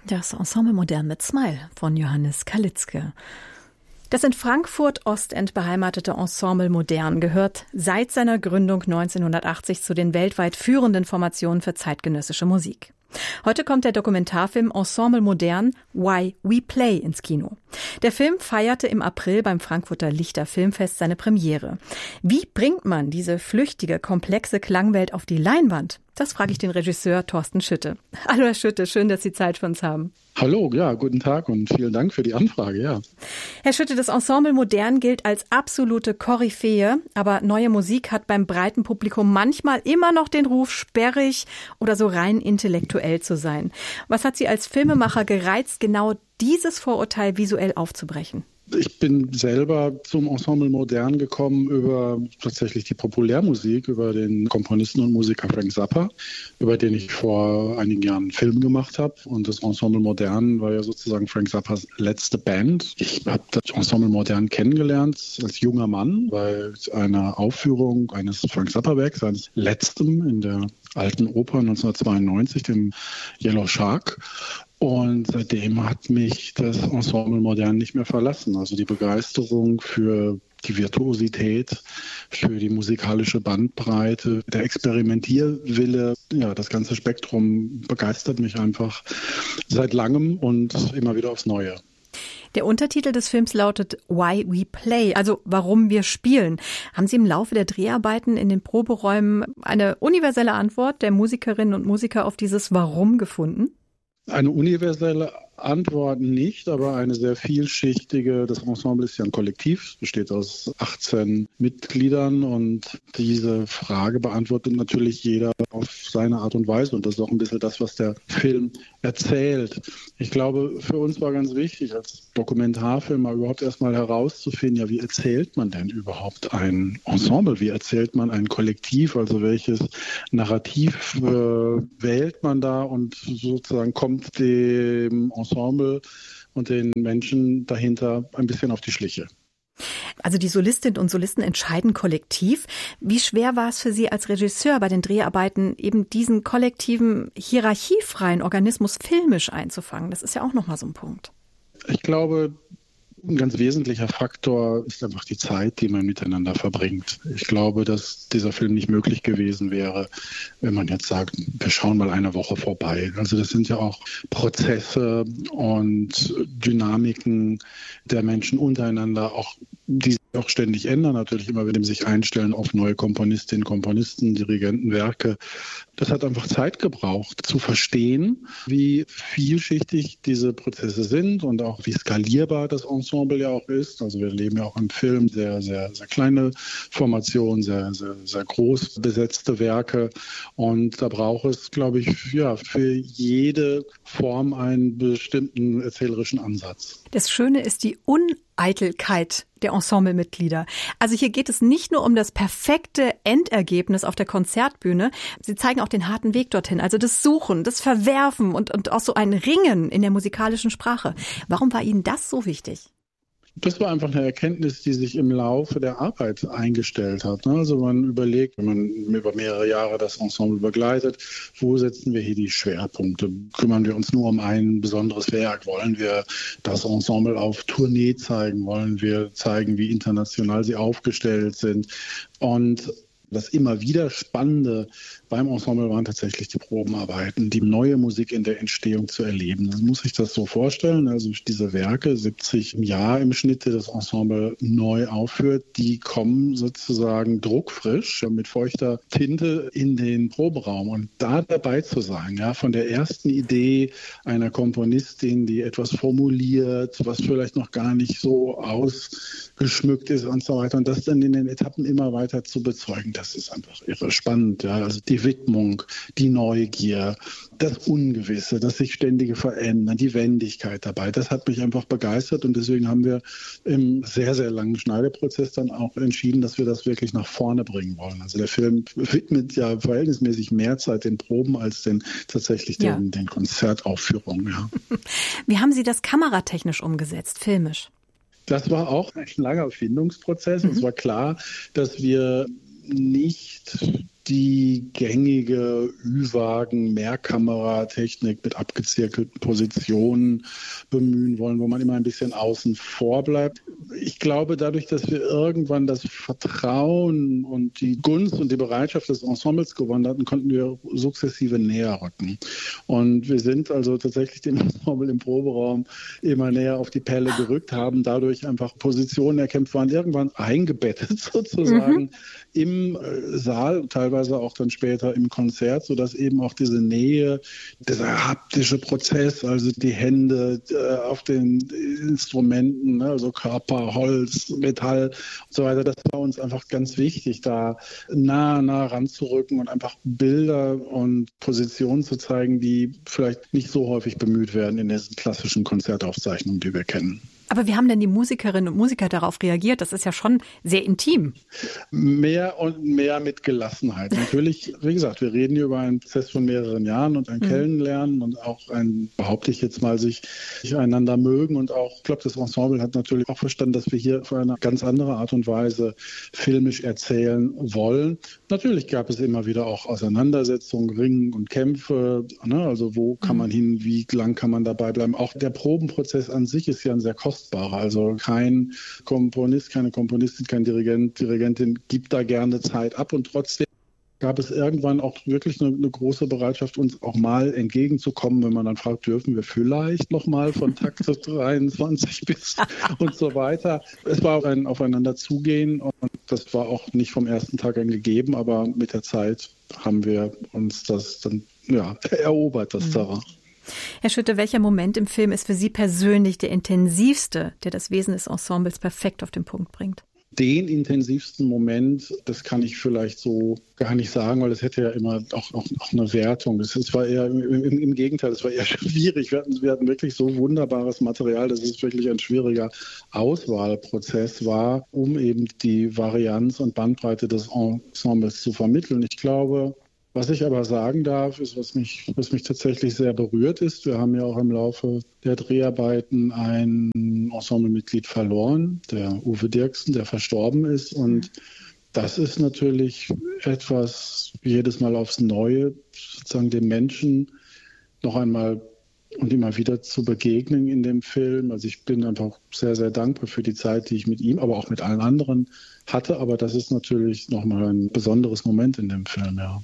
Das Ensemble Modern mit Smile von Johannes Kalitzke. Das in Frankfurt-Ostend beheimatete Ensemble Modern gehört seit seiner Gründung 1980 zu den weltweit führenden Formationen für zeitgenössische Musik. Heute kommt der Dokumentarfilm Ensemble Modern Why We Play ins Kino. Der Film feierte im April beim Frankfurter Lichter Filmfest seine Premiere. Wie bringt man diese flüchtige, komplexe Klangwelt auf die Leinwand? Das frage ich den Regisseur Thorsten Schütte. Hallo Herr Schütte, schön, dass Sie Zeit für uns haben. Hallo, ja, guten Tag und vielen Dank für die Anfrage, ja. Herr Schütte, das Ensemble Modern gilt als absolute Koryphäe, aber neue Musik hat beim breiten Publikum manchmal immer noch den Ruf, sperrig oder so rein intellektuell zu sein. Was hat Sie als Filmemacher gereizt, genau dieses Vorurteil visuell aufzubrechen? Ich bin selber zum Ensemble Modern gekommen über tatsächlich die Populärmusik, über den Komponisten und Musiker Frank Zappa, über den ich vor einigen Jahren einen Film gemacht habe. Und das Ensemble Modern war ja sozusagen Frank Zappas letzte Band. Ich habe das Ensemble Modern kennengelernt als junger Mann bei einer Aufführung eines Frank Zappa-Werks, seines letzten in der Alten Oper 1992, dem Yellow Shark. Und seitdem hat mich das Ensemble Modern nicht mehr verlassen. Also die Begeisterung für die Virtuosität, für die musikalische Bandbreite, der Experimentierwille, ja, das ganze Spektrum begeistert mich einfach seit langem und immer wieder aufs Neue. Der Untertitel des Films lautet Why We Play, also warum wir spielen. Haben Sie im Laufe der Dreharbeiten in den Proberäumen eine universelle Antwort der Musikerinnen und Musiker auf dieses Warum gefunden? Eine universelle Antwort nicht, aber eine sehr vielschichtige. Das Ensemble ist ja ein Kollektiv, besteht aus 18 Mitgliedern und diese Frage beantwortet natürlich jeder auf seine Art und Weise und das ist auch ein bisschen das, was der Film erzählt. Ich glaube, für uns war ganz wichtig, als Dokumentarfilm mal überhaupt erstmal herauszufinden, ja, wie erzählt man denn überhaupt ein Ensemble? Wie erzählt man ein Kollektiv? Also welches Narrativ wählt man da und sozusagen kommt dem Ensemble und den Menschen dahinter ein bisschen auf die Schliche. Also die Solistinnen und Solisten entscheiden kollektiv. Wie schwer war es für Sie als Regisseur bei den Dreharbeiten, eben diesen kollektiven, hierarchiefreien Organismus filmisch einzufangen? Das ist ja auch nochmal so ein Punkt. Ich glaube, ein ganz wesentlicher Faktor ist einfach die Zeit, die man miteinander verbringt. Ich glaube, dass dieser Film nicht möglich gewesen wäre, wenn man jetzt sagt, wir schauen mal eine Woche vorbei. Also das sind ja auch Prozesse und Dynamiken der Menschen untereinander, auch die sich auch ständig ändern, natürlich immer wieder sich einstellen auf neue Komponistinnen, Komponisten, Dirigenten, Werke. Das hat einfach Zeit gebraucht, zu verstehen, wie vielschichtig diese Prozesse sind und auch wie skalierbar das Ensemble ja auch ist. Also wir erleben ja auch im Film sehr, sehr, sehr kleine Formationen, sehr, sehr, sehr groß besetzte Werke. Und da braucht es, glaube ich, ja, für jede Form einen bestimmten erzählerischen Ansatz. Das Schöne ist die Uneitelkeit der Ensemblemitglieder. Also hier geht es nicht nur um das perfekte Endergebnis auf der Konzertbühne. Sie zeigen auch den harten Weg dorthin. Also das Suchen, das Verwerfen und auch so ein Ringen in der musikalischen Sprache. Warum war Ihnen das so wichtig? Das war einfach eine Erkenntnis, die sich im Laufe der Arbeit eingestellt hat. Also man überlegt, wenn man über mehrere Jahre das Ensemble begleitet, wo setzen wir hier die Schwerpunkte? Kümmern wir uns nur um ein besonderes Werk? Wollen wir das Ensemble auf Tournee zeigen? Wollen wir zeigen, wie international sie aufgestellt sind? Und das immer wieder Spannende beim Ensemble waren tatsächlich die Probenarbeiten, die neue Musik in der Entstehung zu erleben. Man muss sich das so vorstellen, also diese Werke, 70 im Jahr im Schnitt, die das Ensemble neu aufführt, die kommen sozusagen druckfrisch mit feuchter Tinte in den Proberaum. Und da dabei zu sein, ja, von der ersten Idee einer Komponistin, die etwas formuliert, was vielleicht noch gar nicht so ausgeschmückt ist und so weiter, und das dann in den Etappen immer weiter zu bezeugen, das ist einfach irre spannend. Ja. Also die Widmung, die Neugier, das Ungewisse, das sich ständige Verändern, die Wendigkeit dabei, das hat mich einfach begeistert und deswegen haben wir im sehr, sehr langen Schneideprozess dann auch entschieden, dass wir das wirklich nach vorne bringen wollen. Also der Film widmet ja verhältnismäßig mehr Zeit den Proben als tatsächlich den Konzertaufführungen. Ja. Wie haben Sie das kameratechnisch umgesetzt, filmisch? Das war auch ein langer Findungsprozess. Es war klar, dass wir nicht die gängige Ü-Wagen-Mehrkameratechnik mit abgezirkelten Positionen bemühen wollen, wo man immer ein bisschen außen vor bleibt. Ich glaube, dadurch, dass wir irgendwann das Vertrauen und die Gunst und die Bereitschaft des Ensembles gewonnen hatten, konnten wir sukzessive näher rücken. Und wir sind also tatsächlich dem Ensemble im Proberaum immer näher auf die Pelle gerückt, haben dadurch einfach Positionen erkämpft, waren irgendwann eingebettet sozusagen im Saal, teilweise auch dann später im Konzert, sodass eben auch diese Nähe, dieser haptische Prozess, also die Hände auf den Instrumenten, also Körper, Holz, Metall und so weiter, das war uns einfach ganz wichtig, da nah ranzurücken und einfach Bilder und Positionen zu zeigen, die vielleicht nicht so häufig bemüht werden in diesen klassischen Konzertaufzeichnungen, die wir kennen. Aber wie haben denn die Musikerinnen und Musiker darauf reagiert? Das ist ja schon sehr intim. Mehr und mehr mit Gelassenheit. Natürlich, wie gesagt, wir reden hier über einen Prozess von mehreren Jahren und ein Kennenlernen und auch ein, behaupte ich jetzt mal, sich einander mögen. Und auch, ich glaube, das Ensemble hat natürlich auch verstanden, dass wir hier auf eine ganz andere Art und Weise filmisch erzählen wollen. Natürlich gab es immer wieder auch Auseinandersetzungen, Ringen und Kämpfe. Ne? Also wo kann man hin, wie lang kann man dabei bleiben? Auch der Probenprozess an sich ist ja ein sehr kostbarer. Also kein Komponist, keine Komponistin, kein Dirigentin gibt da gerne Zeit ab. Und trotzdem gab es irgendwann auch wirklich eine große Bereitschaft, uns auch mal entgegenzukommen, wenn man dann fragt, dürfen wir vielleicht noch mal von Takt 23 bis und so weiter. Es war auch ein Aufeinander zugehen und das war auch nicht vom ersten Tag an gegeben, aber mit der Zeit haben wir uns das dann erobert, das Terrain. Herr Schütte, welcher Moment im Film ist für Sie persönlich der intensivste, der das Wesen des Ensembles perfekt auf den Punkt bringt? Den intensivsten Moment, das kann ich vielleicht so gar nicht sagen, weil es hätte ja immer auch eine Wertung. Es war eher im Gegenteil, es war eher schwierig. Wir hatten wirklich so wunderbares Material, dass es wirklich ein schwieriger Auswahlprozess war, um eben die Varianz und Bandbreite des Ensembles zu vermitteln. Ich glaube, was ich aber sagen darf, ist, was mich tatsächlich sehr berührt ist. Wir haben ja auch im Laufe der Dreharbeiten ein Ensemblemitglied verloren, der Uwe Dirksen, der verstorben ist. Und das ist natürlich etwas, jedes Mal aufs Neue, sozusagen dem Menschen noch einmal und immer wieder zu begegnen in dem Film. Also ich bin einfach sehr, sehr dankbar für die Zeit, die ich mit ihm, aber auch mit allen anderen hatte. Aber das ist natürlich nochmal ein besonderes Moment in dem Film, ja.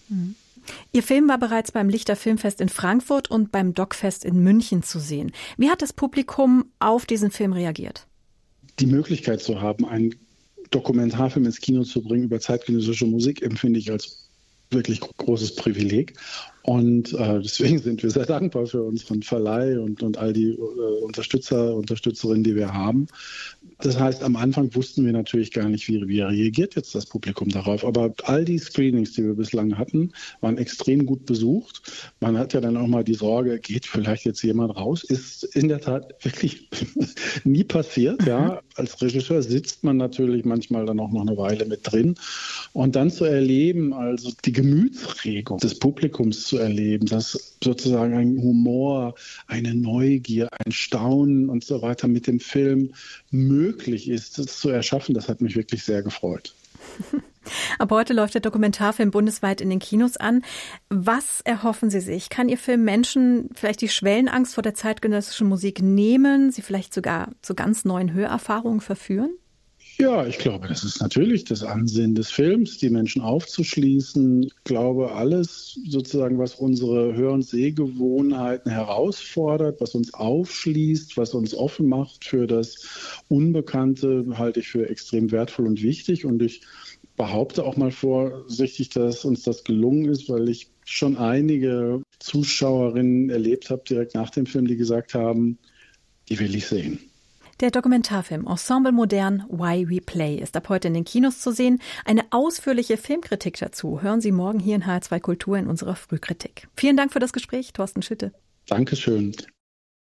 Ihr Film war bereits beim Lichter Filmfest in Frankfurt und beim Doc-Fest in München zu sehen. Wie hat das Publikum auf diesen Film reagiert? Die Möglichkeit zu haben, einen Dokumentarfilm ins Kino zu bringen über zeitgenössische Musik, empfinde ich als wirklich großes Privileg. Und deswegen sind wir sehr dankbar für unseren Verleih und all die Unterstützerinnen, die wir haben. Das heißt, am Anfang wussten wir natürlich gar nicht, wie reagiert jetzt das Publikum darauf. Aber all die Screenings, die wir bislang hatten, waren extrem gut besucht. Man hat ja dann auch mal die Sorge, geht vielleicht jetzt jemand raus? Ist in der Tat wirklich nie passiert. Ja, als Regisseur sitzt man natürlich manchmal dann auch noch eine Weile mit drin. Und dann zu erleben, also die Gemütsregung des Publikums zu erleben, dass sozusagen ein Humor, eine Neugier, ein Staunen und so weiter mit dem Film möglich ist, das zu erschaffen, das hat mich wirklich sehr gefreut. Ab heute läuft der Dokumentarfilm bundesweit in den Kinos an. Was erhoffen Sie sich? Kann Ihr Film Menschen vielleicht die Schwellenangst vor der zeitgenössischen Musik nehmen, sie vielleicht sogar zu ganz neuen Hörerfahrungen verführen? Ja, ich glaube, das ist natürlich das Ansinnen des Films, die Menschen aufzuschließen. Ich glaube, alles sozusagen, was unsere Hör- und Sehgewohnheiten herausfordert, was uns aufschließt, was uns offen macht für das Unbekannte, halte ich für extrem wertvoll und wichtig. Und ich behaupte auch mal vorsichtig, dass uns das gelungen ist, weil ich schon einige Zuschauerinnen erlebt habe, direkt nach dem Film, die gesagt haben, die will ich sehen. Der Dokumentarfilm Ensemble Modern Why We Play ist ab heute in den Kinos zu sehen. Eine ausführliche Filmkritik dazu hören Sie morgen hier in HR2 Kultur in unserer Frühkritik. Vielen Dank für das Gespräch, Thorsten Schütte. Dankeschön.